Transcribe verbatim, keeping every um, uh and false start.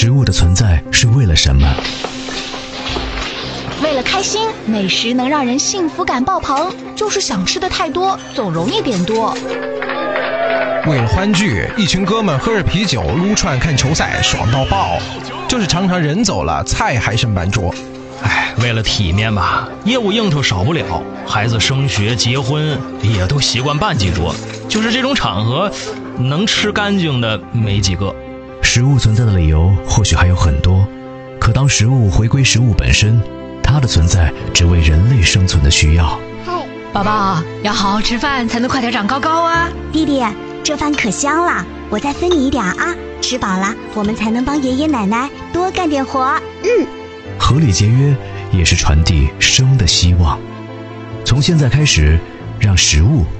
食物的存在是为了什么？ 为了开心，美食能让人幸福感爆棚，就是想吃的太多，总容易变多。 为了欢聚，一群哥们喝着啤酒撸串看球赛，爽到爆，就是常常人走了，菜还剩半桌。 哎，为了体面吧，业务应酬少不了，孩子升学结婚也都习惯办几桌，就是这种场合能吃干净的没几个。 食物存在的理由或许还有很多，可当食物回归食物本身，它的存在只为人类生存的需要。 宝宝要好好吃饭才能快点长高高啊。 弟弟，这饭可香了，我再分你一点啊，吃饱了我们才能帮爷爷奶奶多干点活。嗯， 合理节约也是传递生的希望。从现在开始，让食物